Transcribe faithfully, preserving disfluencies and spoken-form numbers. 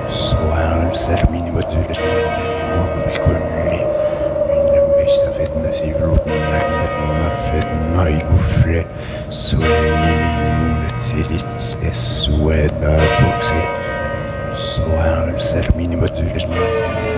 سؤال سرميني بدولش مو بكل ميشتا فيتنا سيفروت نعمت مرفتنا يقفل سويني مونتسيليتس السواد بوكسي سؤال سرميني بدولش